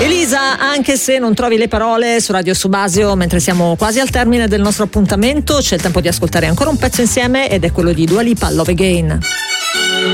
Elisa, anche se non trovi le parole su Radio Subasio, mentre siamo quasi al termine del nostro appuntamento, c'è il tempo di ascoltare ancora un pezzo insieme ed è quello di Dua Lipa, Love Again.